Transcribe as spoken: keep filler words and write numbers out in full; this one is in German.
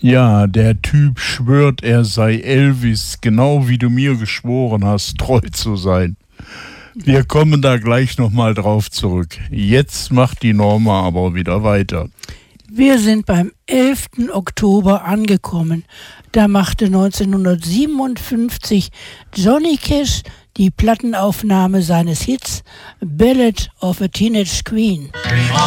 Ja, der Typ schwört, er sei Elvis, genau wie du mir geschworen hast, treu zu sein. Wir kommen da gleich nochmal drauf zurück. Jetzt macht die Norma aber wieder weiter. Wir sind beim elften Oktober angekommen. Da machte neunzehnhundertsiebenundfünfzig Johnny Cash die Plattenaufnahme seines Hits Ballad of a Teenage Queen.